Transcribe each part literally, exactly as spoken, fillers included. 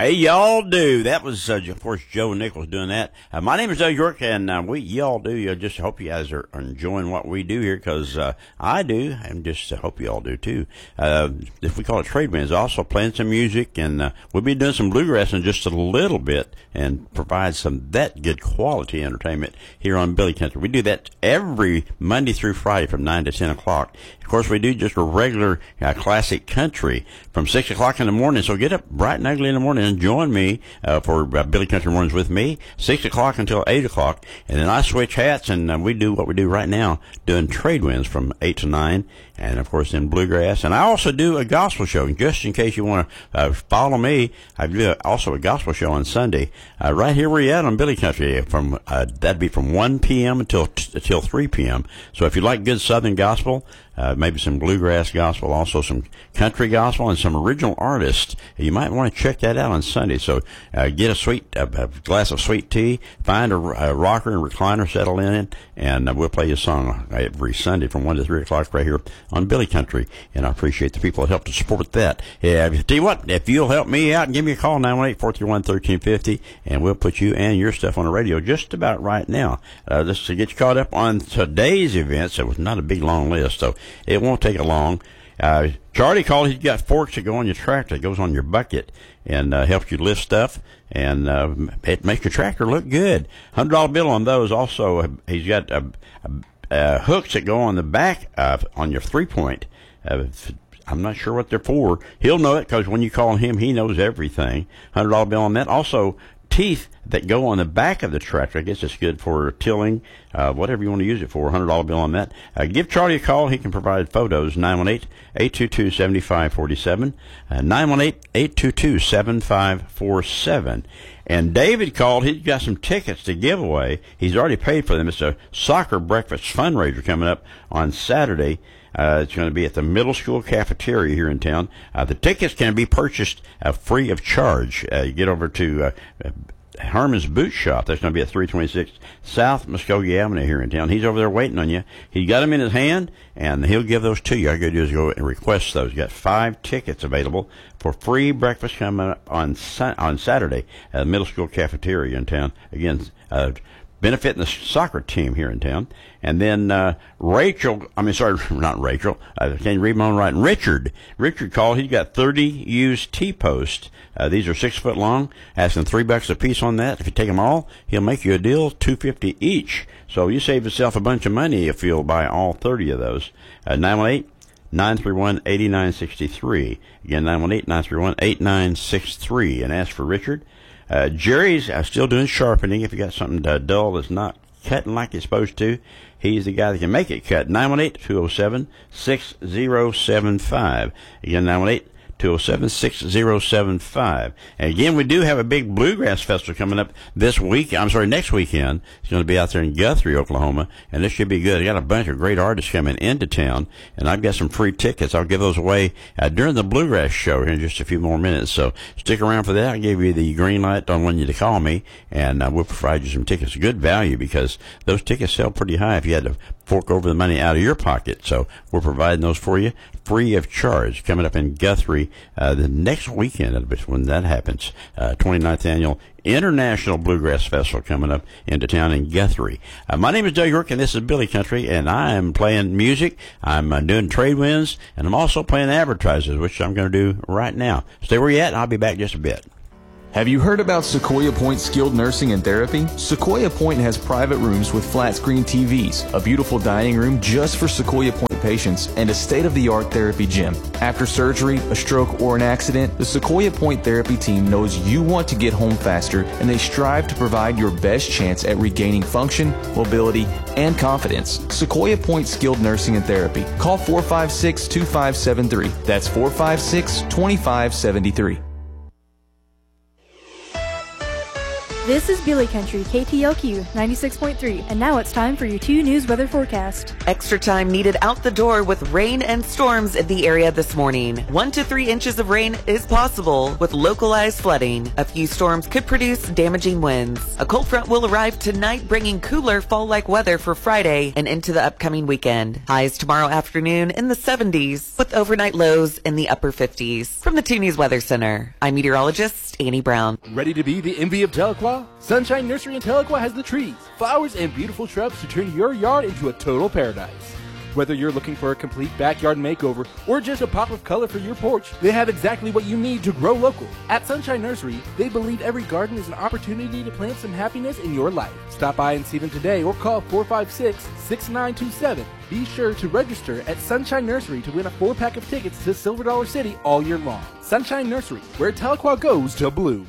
Hey, y'all do. That was, uh, of course, Joe Nichols doing that. Uh, my name is Doug York, and uh, we, y'all do. I just hope you guys are enjoying what we do here, because uh, I do, and just uh, hope you all do too. Uh, if we call it Trade Winds, also playing some music, and uh, we'll be doing some bluegrass in just a little bit, and provide some that good quality entertainment here on Billy Country. We do that every Monday through Friday from nine to ten o'clock. Of course, we do just a regular uh, classic country from six o'clock in the morning. So get up bright and ugly in the morning and join me uh, for uh, Billy Country Mornings with me, six o'clock until eight o'clock. And then I switch hats, and uh, we do what we do right now, doing Trade Winds from eight to nine. And, of course, in bluegrass. And I also do a gospel show. Just in case you want to uh, follow me, I do also a gospel show on Sunday, uh, right here where you're at on Billy Country. From uh, that'd be from one p.m. until until three p.m. So if you like good Southern gospel, uh, maybe some bluegrass gospel, also some country gospel, and some original artists, you might want to check that out on Sunday. So uh, get a sweet a, a glass of sweet tea, find a, a rocker and recliner, settle in it, and uh, we'll play you a song every Sunday from one to three o'clock right here on Billy Country. And I appreciate the people that help to support that. Yeah, tell you what, if you'll help me out and give me a call, nine one eight, four three one, one three five zero, and we'll put you and your stuff on the radio just about right now. Uh, just to get you caught up on today's events. It was not a big, long list, so it won't take a long. Uh, Charlie called. He's got forks that go on your tractor. It goes on your bucket and uh, helps you lift stuff, and uh, it makes your tractor look good. one hundred dollar bill on those. Also, uh, he's got uh, uh, hooks that go on the back uh, on your three-point. Uh, I'm not sure what they're for. He'll know it, because when you call him, he knows everything. one hundred dollar bill on that. Also, teeth that go on the back of the tractor. I guess it's good for tilling, uh, whatever you want to use it for. one hundred dollar bill on that. Uh, give Charlie a call. He can provide photos. nine one eight, eight two two, seven five four seven. Uh, nine one eight, eight two two, seven five four seven. And David called. He's got some tickets to give away. He's already paid for them. It's a soccer breakfast fundraiser coming up on Saturday. Uh, it's going to be at the middle school cafeteria here in town. Uh, the tickets can be purchased uh, free of charge. Uh, you get over to uh, Herman's Boot Shop. That's going to be at three twenty-six South Muskogee Avenue here in town. He's over there waiting on you. He got them in his hand, and he'll give those to you. All you got to do is go and request those. You got five tickets available for free breakfast coming up on on Saturday at the middle school cafeteria in town. Again, uh, benefiting the soccer team here in town. And then uh, Rachel, I mean, sorry, not Rachel. I can't read my own writing. Richard. Richard called. He's got thirty used T-posts. Uh, these are six foot long. Asking three bucks a piece on that. If you take them all, he'll make you a deal, two fifty each. So you save yourself a bunch of money if you'll buy all thirty of those. Uh, nine one eight, nine three one, eight nine six three. Again, nine one eight, nine three one, eight nine six three. And ask for Richard. Uh, Jerry's uh, still doing sharpening. If you got something uh, dull that's not cutting like it's supposed to, he's the guy that can make it cut. nine one eight, two oh seven, six oh seven five. Again, nine one eight, two oh seven, six oh seven five. And again, we do have a big bluegrass festival coming up this week. I'm sorry, next weekend. It's going to be out there in Guthrie, Oklahoma, and this should be good. I got a bunch of great artists coming into town, and I've got some free tickets. I'll give those away uh, during the bluegrass show here in just a few more minutes. So stick around for that. I'll give you the green light on when you to call me, and uh, we'll provide you some tickets. Good value, because those tickets sell pretty high if you had to fork over the money out of your pocket. So we're providing those for you free of charge, coming up in Guthrie uh, the next weekend when that happens. Uh, twenty-ninth Annual International Bluegrass Festival coming up into town in Guthrie. Uh, my name is Doug York, and this is Billy Country, and I am playing music. I'm uh, doing trade winds, and I'm also playing advertisers, which I'm going to do right now. Stay where you're at, and I'll be back just a bit. Have you heard about Sequoia Point Skilled Nursing and Therapy? Sequoia Point has private rooms with flat screen T Vs, a beautiful dining room just for Sequoia Point patients, and a state-of-the-art therapy gym. After surgery, a stroke, or an accident, the Sequoia Point Therapy team knows you want to get home faster, and they strive to provide your best chance at regaining function, mobility, and confidence. Sequoia Point Skilled Nursing and Therapy. Call four five six, two five seven three. That's four five six, two five seven three. This is Billy Country, K T L Q ninety-six point three, and now it's time for your two news weather forecast. Extra time needed out the door with rain and storms in the area this morning. One to three inches of rain is possible with localized flooding. A few storms could produce damaging winds. A cold front will arrive tonight, bringing cooler fall-like weather for Friday and into the upcoming weekend. Highs tomorrow afternoon in the seventies with overnight lows in the upper fifties. From the two News Weather Center, I'm meteorologist Annie Brown. Ready to be the envy of Tahlequah? Sunshine Nursery in Tahlequah has the trees, flowers, and beautiful shrubs to turn your yard into a total paradise. Whether you're looking for a complete backyard makeover or just a pop of color for your porch, they have exactly what you need to grow local. At Sunshine Nursery, they believe every garden is an opportunity to plant some happiness in your life. Stop by and see them today or call four five six, six nine two seven. Be sure to register at Sunshine Nursery to win a four-pack of tickets to Silver Dollar City all year long. Sunshine Nursery, where Tahlequah goes to bloom.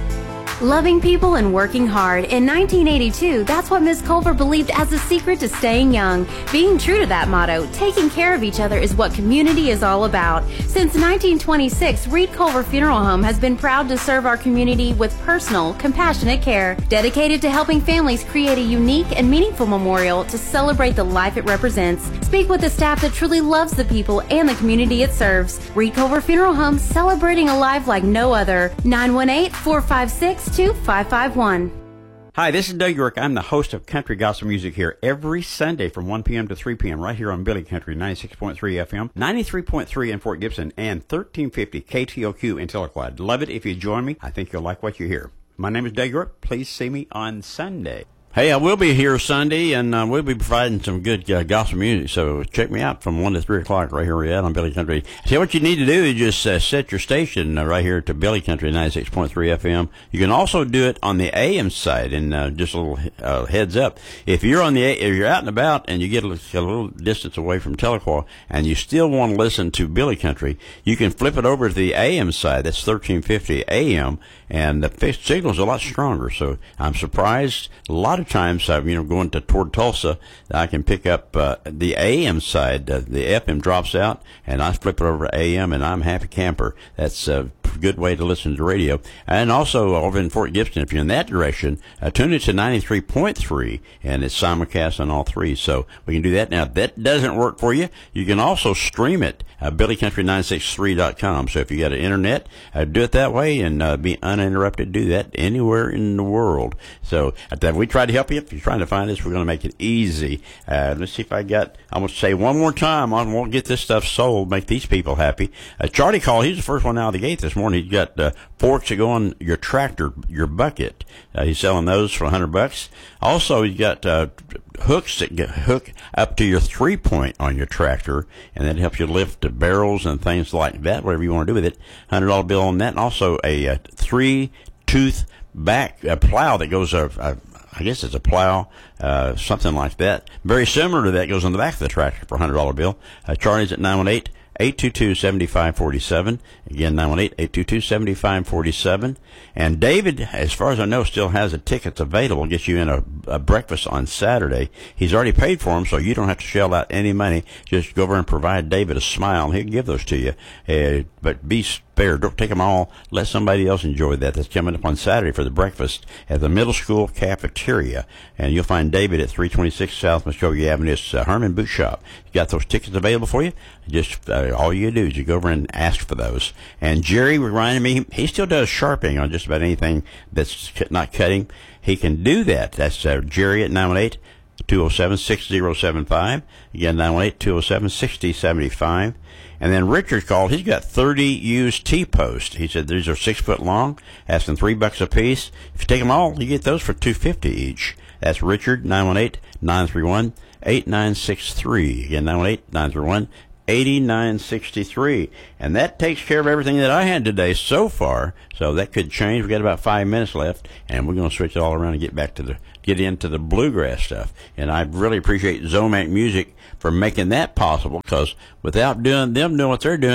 Loving people and working hard. In nineteen eighty-two, that's what Miz Culver believed as the secret to staying young. Being true to that motto, taking care of each other is what community is all about. Since nineteen twenty-six, Reed Culver Funeral Home has been proud to serve our community with personal, compassionate care, dedicated to helping families create a unique and meaningful memorial to celebrate the life it represents. Speak with the staff that truly loves the people and the community it serves. Reed Culver Funeral Home, celebrating a life like no other. nine one eight, four five six, two five five one. Hi, this is Doug York. I'm the host of Country Gospel Music here every Sunday from one p.m. to three p.m. right here on Billy Country ninety-six point three F M, ninety-three point three in Fort Gibson, and thirteen fifty K T O Q in Tahlequah. I'd love it if you join me. I think you'll like what you hear. My name is Doug York. Please see me on Sunday. Hey, I will be here Sunday, and uh, we'll be providing some good uh, gospel music, so check me out from one to three o'clock right here on Billy Country. See, what you need to do is just uh, set your station uh, right here to Billy Country ninety-six point three F M. You can also do it on the A M side, and uh, just a little uh, heads up. If you're on the A- if you're out and about and you get a little, a little distance away from Tahlequah and you still want to listen to Billy Country, you can flip it over to the A M side. That's thirteen fifty A M, and the fixed signal's a lot stronger, so I'm surprised a lot of times, uh, you know, going to toward Tulsa, I can pick up uh, the A M side. Uh, the F M drops out, and I flip it over to A M, and I'm happy camper. That's a good way to listen to the radio. And also over in Fort Gibson, if you're in that direction, uh, tune it to ninety-three point three, and it's simulcast on all three. So we can do that. Now, if that doesn't work for you, you can also stream it, uh, billy country nine sixty-three dot com. So if you got an internet, uh, do it that way and uh, be uninterrupted. Do that anywhere in the world. So uh, we try to help you. If you're trying to find us, we're going to make it easy. Uh, let's see if I got, I'm going to say one more time, I won't get this stuff sold, make these people happy. Uh, Charlie called, he's the first one out of the gate this morning. He's got uh, forks that go on your tractor, your bucket. Uh, he's selling those for a hundred bucks. Also, he's got uh, hooks that get, hook up to your three point on your tractor, and that helps you lift the barrels and things like that, whatever you want to do with it. Hundred dollar bill on that, and also a, a three tooth back a plow that goes uh, uh, I guess it's a plow, uh, something like that. Very similar to that goes on the back of the tractor for a hundred dollar bill. Uh, Charlie's at nine one eight, eight two two, seven five four seven. Again, nine one eight, eight two two, seven five four seven. And David, as far as I know, still has the tickets available. Gets you in a, a breakfast on Saturday. He's already paid for them, so you don't have to shell out any money. Just go over and provide David a smile, and he'll give those to you. Uh, but be spared. Don't take them all. Let somebody else enjoy that. That's coming up on Saturday for the breakfast at the middle school cafeteria. And you'll find David at three twenty-six South Muskogee Avenue. It's uh, Herman Boot Shop. You got those tickets available for you? Just uh, all you do is you go over and ask for those. And Jerry reminded me, he still does sharpening on just about anything that's not cutting. He can do that. That's uh, Jerry at nine one eight, two oh seven, six oh seven five. Again, nine one eight, two oh seven, six oh seven five. And then Richard called. He's got thirty used T-posts. He said these are six foot long, asking three bucks a piece. If you take them all, you get those for two fifty each. That's Richard, nine one eight, nine three one, eight nine six three. Again, nine one eight, nine three one, eight nine six three. And that takes care of everything that I had today so far. So that could change. We got about five minutes left, and we're going to switch it all around and get back to the get into the bluegrass stuff. And I really appreciate Zomac Music for making that possible, because without doing them doing what they're doing,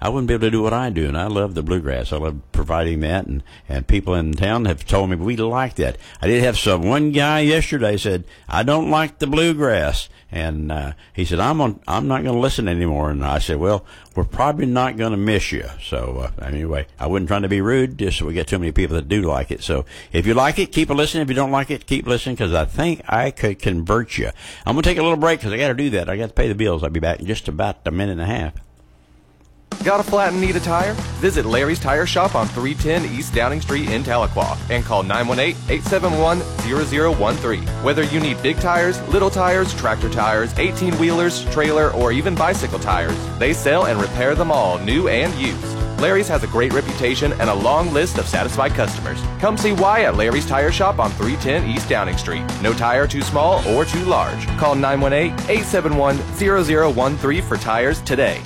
I wouldn't be able to do what I do. And I love the bluegrass. I love providing that, and, and people in town have told me we like that. I did have some, one guy yesterday said, I don't like the bluegrass. And uh, he said, I'm on, I'm not going to listen anymore. And I said, well, we're probably not going to miss you. So uh, anyway, I wasn't trying to be rude, just so we get too many people that do like it. So if you like it, keep it listening. If you don't like it, keep listening, because I think I could convert you. I'm going to take a little break because I got to do that. I got to pay the bills. I'll be back in just about a minute and a half. Got a flat and need a tire? Visit Larry's Tire Shop on three ten East Downing Street in Tahlequah and call nine one eight, eight seven one, zero zero one three. Whether you need big tires, little tires, tractor tires, eighteen-wheelers, trailer, or even bicycle tires, they sell and repair them all, new and used. Larry's has a great reputation and a long list of satisfied customers. Come see why at Larry's Tire Shop on three ten East Downing Street. No tire too small or too large. Call nine one eight, eight seven one, zero zero one three for tires today.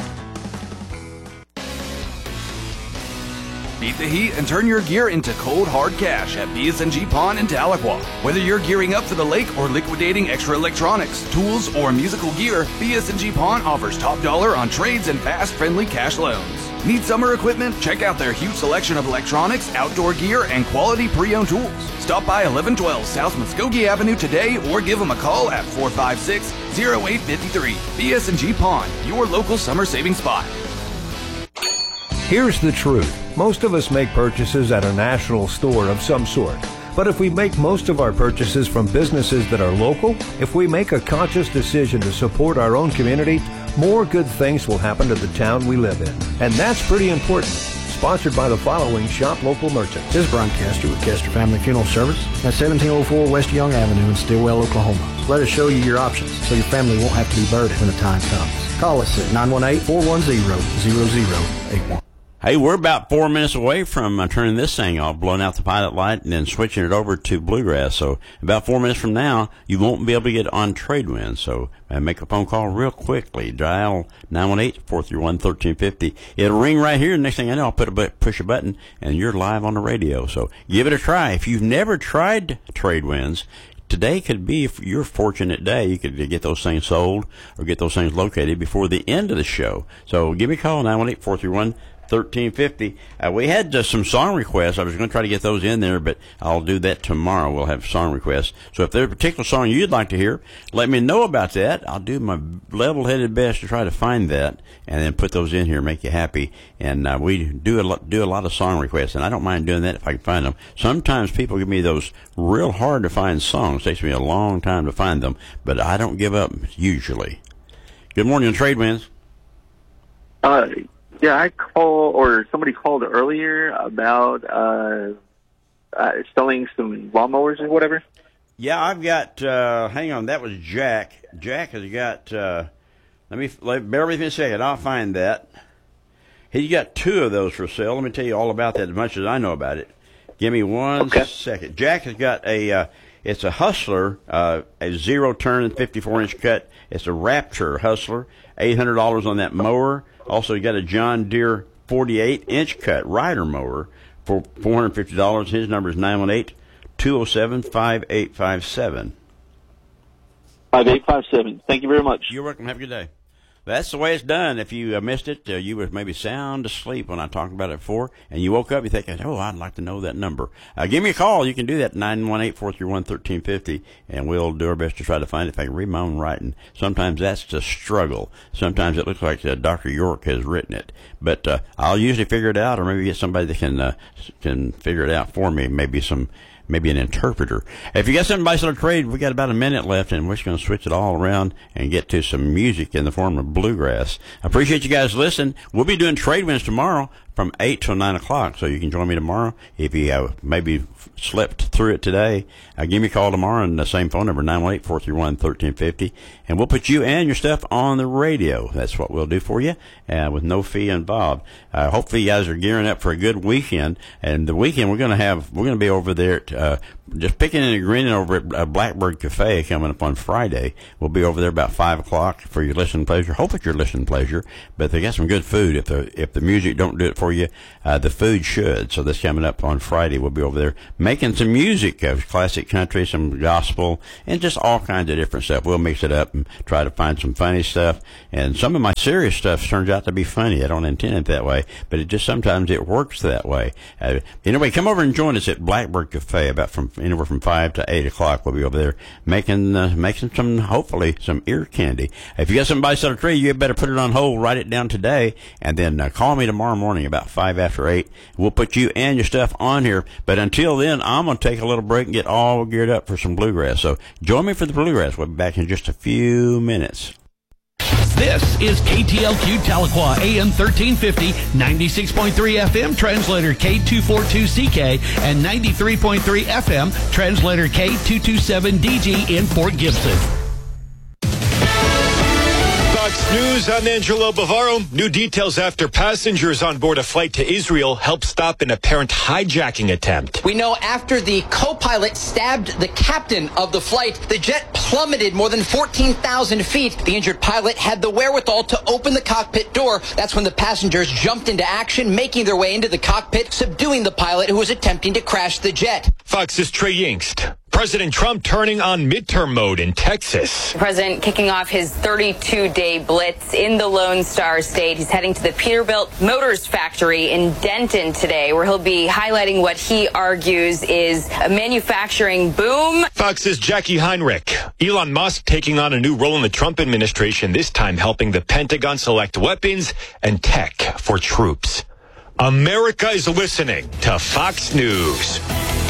Beat the heat and turn your gear into cold, hard cash at B S N G Pawn in Tahlequah. Whether you're gearing up for the lake or liquidating extra electronics, tools, or musical gear, B S N G Pawn offers top dollar on trades and fast, friendly cash loans. Need summer equipment? Check out their huge selection of electronics, outdoor gear, and quality pre-owned tools. Stop by eleven twelve South Muskogee Avenue today or give them a call at four five six, zero eight five three. B S N G Pawn, your local summer saving spot. Here's the truth. Most of us make purchases at a national store of some sort. But if we make most of our purchases from businesses that are local, if we make a conscious decision to support our own community, more good things will happen to the town we live in. And that's pretty important. Sponsored by the following Shop Local merchants. This is Brian Castor with Castor Family Funeral Service at seventeen oh four West Young Avenue in Stillwell, Oklahoma. Let us show you your options so your family won't have to be burdened when the time comes. Call us at nine one eight, four one zero, zero zero eight one. Hey, we're about four minutes away from uh, turning this thing off, blowing out the pilot light, and then switching it over to bluegrass. So about four minutes from now, you won't be able to get on Tradewinds. So uh, make a phone call real quickly. Dial nine one eight, four three one, one three five zero. It'll ring right here. Next thing I know, I'll put a bu- push a button, and you're live on the radio. So give it a try. If you've never tried Tradewinds, today could be if your fortunate day. You could get those things sold or get those things located before the end of the show. So give me a call, nine one eight, four three one, one three five zero. thirteen fifty. Uh, we had uh, some song requests. I was going to try to get those in there, but I'll do that tomorrow. We'll have song requests. So if there's a particular song you'd like to hear, let me know about that. I'll do my level-headed best to try to find that and then put those in here, make you happy. And uh, we do a, lot, do a lot of song requests, and I don't mind doing that if I can find them. Sometimes people give me those real hard-to-find songs. It takes me a long time to find them, but I don't give up usually. Good morning on Tradewinds. Uh Yeah, I call or somebody called earlier about uh, uh, selling some lawnmowers or whatever. Yeah, I've got. Uh, hang on, that was Jack. Jack has got. Uh, let me let, bear with me a second. I'll find that. He's got two of those for sale. Let me tell you all about that as much as I know about it. Give me one okay. second. Jack has got a. Uh, it's a Hustler, uh, a zero turn, fifty-four inch cut. It's a Raptor Hustler. Eight hundred dollars on that mower. Also, you got a John Deere forty-eight inch cut rider mower for four hundred fifty dollars. His number is nine one eight, two oh seven, five eight five seven. five eight five seven. Thank you very much. You're welcome. Have a good day. That's the way it's done. If you uh, missed it, uh, you were maybe sound asleep when I talked about it before, and you woke up, you think, oh, I'd like to know that number. Uh, give me a call. You can do that, nine one eight, four three one, one three five zero, and we'll do our best to try to find it. If I can read my own writing, sometimes that's the struggle. Sometimes it looks like uh, Doctor York has written it, but uh, I'll usually figure it out, or maybe get somebody that can uh, can figure it out for me, maybe some maybe an interpreter. If you got something to buy, sell, or trade, we got about a minute left, and we're just going to switch it all around and get to some music in the form of bluegrass. I appreciate you guys listening. We'll be doing Tradewinds tomorrow from eight till nine o'clock, so you can join me tomorrow. If you have maybe slept through it today, uh, give me a call tomorrow on the same phone number, nine one eight, four three one, one three five zero, and we'll put you and your stuff on the radio. That's what we'll do for you, uh, with no fee involved. Uh, hopefully you guys are gearing up for a good weekend, and the weekend we're going to have, we're going to be over there at, uh, just picking and grinning over at uh, Blackbird Cafe coming up on Friday. We'll be over there about five o'clock for your listening pleasure. Hope it's your listening pleasure, but they got some good food. If the, if the music don't do it for for you. Uh, the food should. So that's coming up on Friday. We'll be over there making some music, uh, classic country, some gospel, and just all kinds of different stuff. We'll mix it up and try to find some funny stuff. And some of my serious stuff turns out to be funny. I don't intend it that way, but it just sometimes it works that way. Uh, anyway, come over and join us at Blackbird Cafe about from anywhere from five to eight o'clock. We'll be over there making uh, making some, hopefully, some ear candy. If you got somebody sell a tree, you better put it on hold, write it down today, and then uh, call me tomorrow morning about five after eight. We'll put you and your stuff on here. But until then, I'm going to take a little break and get all geared up for some bluegrass. So join me for the bluegrass. We'll be back in just a few minutes. This is K T L Q Tahlequah, A M thirteen fifty, ninety-six point three F M, translator K two forty-two C K, and ninety-three point three F M, translator K two twenty-seven D G in Fort Gibson. Fox News, I'm Angelo Bavaro. New details after passengers on board a flight to Israel helped stop an apparent hijacking attempt. We know after the co-pilot stabbed the captain of the flight, the jet plummeted more than fourteen thousand feet. The injured pilot had the wherewithal to open the cockpit door. That's when the passengers jumped into action, making their way into the cockpit, subduing the pilot who was attempting to crash the jet. Fox's Trey Yingst. President Trump turning on midterm mode in Texas. The president kicking off his thirty-two day blitz in the Lone Star State. He's heading to the Peterbilt Motors factory in Denton today, where he'll be highlighting what he argues is a manufacturing boom. Fox's Jackie Heinrich. Elon Musk taking on a new role in the Trump administration, this time helping the Pentagon select weapons and tech for troops. America is listening to Fox News.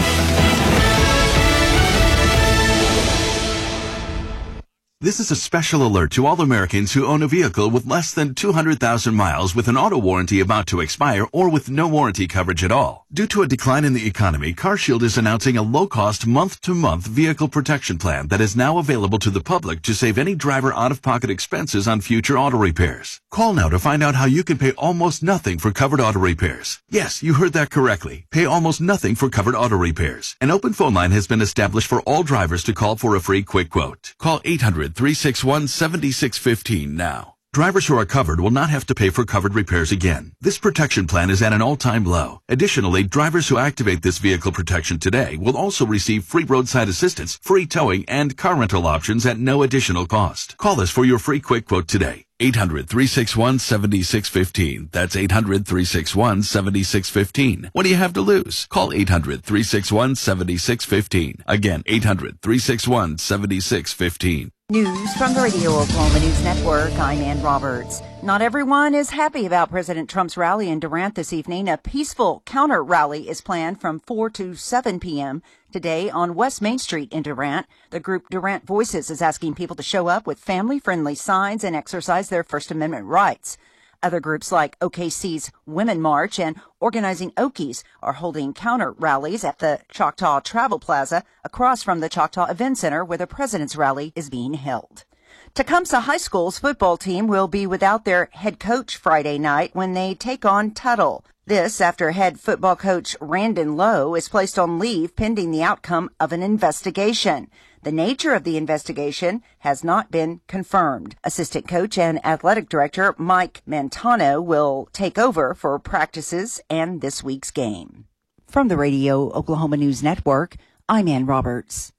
This is a special alert to all Americans who own a vehicle with less than two hundred thousand miles with an auto warranty about to expire or with no warranty coverage at all. Due to a decline in the economy, CarShield is announcing a low-cost month-to-month vehicle protection plan that is now available to the public to save any driver out-of-pocket expenses on future auto repairs. Call now to find out how you can pay almost nothing for covered auto repairs. Yes, you heard that correctly. Pay almost nothing for covered auto repairs. An open phone line has been established for all drivers to call for a free quick quote. Call eight hundred, three six one, seven six one five now. Drivers who are covered will not have to pay for covered repairs again. This protection plan is at an all-time low. Additionally, drivers who activate this vehicle protection today will also receive free roadside assistance, free towing, and car rental options at no additional cost. Call us for your free quick quote today. eight hundred, three six one, seven six one five. That's eight hundred, three six one, seven six one five. What do you have to lose? Call eight hundred, three six one, seven six one five. Again, eight hundred, three six one, seven six one five. News from the Radio Oklahoma News Network. I'm Ann Roberts. Not everyone is happy about President Trump's rally in Durant this evening. A peaceful counter rally is planned from four to seven p.m. today on West Main Street in Durant. The group Durant Voices is asking people to show up with family-friendly signs and exercise their First Amendment rights. Other groups like O K C's Women March and Organizing Okies are holding counter rallies at the Choctaw Travel Plaza across from the Choctaw Event Center where the President's rally is being held. Tecumseh High School's football team will be without their head coach Friday night when they take on Tuttle. This after head football coach Randon Lowe is placed on leave pending the outcome of an investigation. The nature of the investigation has not been confirmed. Assistant coach and athletic director Mike Mantano will take over for practices and this week's game. From the Radio Oklahoma News Network, I'm Ann Roberts.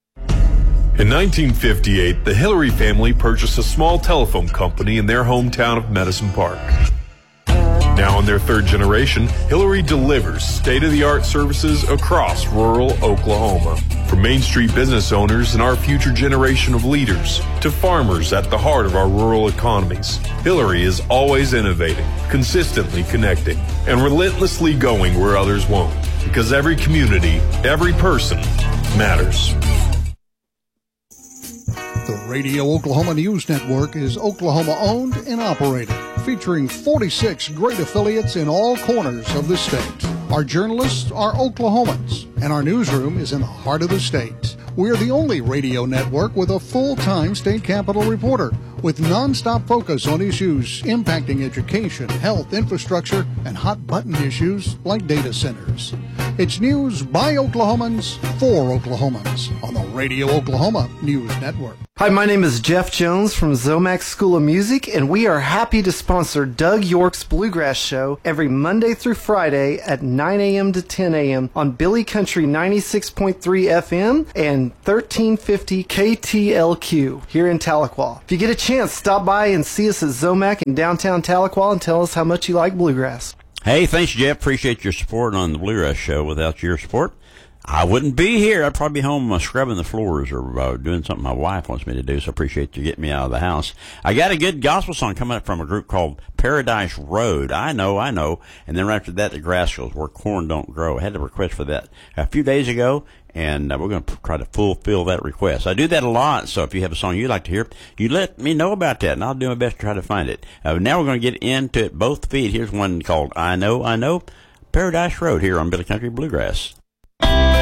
In nineteen fifty-eight, the Hillary family purchased a small telephone company in their hometown of Medicine Park. Now in their third generation, Hillary delivers state-of-the-art services across rural Oklahoma. From Main Street business owners and our future generation of leaders to farmers at the heart of our rural economies, Hillary is always innovating, consistently connecting, and relentlessly going where others won't. Because every community, every person matters. The Radio Oklahoma News Network is Oklahoma-owned and operated, featuring forty-six great affiliates in all corners of the state. Our journalists are Oklahomans, and our newsroom is in the heart of the state. We are the only radio network with a full-time state capitol reporter, with nonstop focus on issues impacting education, health, infrastructure, and hot-button issues like data centers. It's news by Oklahomans for Oklahomans on the Radio Oklahoma News Network. Hi, my name is Jeff Jones from Zomax School of Music, and we are happy to sponsor Doug York's Bluegrass Show every Monday through Friday at nine a.m. to ten a.m. on Billy Country ninety-six point three F M and thirteen fifty K T L Q here in Tahlequah. If you get a chance, stop by and see us at Zomac in downtown Tahlequah and tell us how much you like bluegrass. Hey, thanks, Jeff. Appreciate your support on the Bluegrass Show. Without your support, I wouldn't be here. I'd probably be home uh, scrubbing the floors or uh, doing something my wife wants me to do, so I appreciate you getting me out of the house. I got a good gospel song coming up from a group called Paradise Road. I know, I know. And then right after that, the Grass Goes Where Corn Don't Grow. I had a request for that a few days ago, and uh, we're going to try to fulfill that request. I do that a lot, so if you have a song you'd like to hear, you let me know about that, and I'll do my best to try to find it. Uh, now we're going to get into it both feet. Here's one called I Know, I Know, Paradise Road here on Billy Country Bluegrass.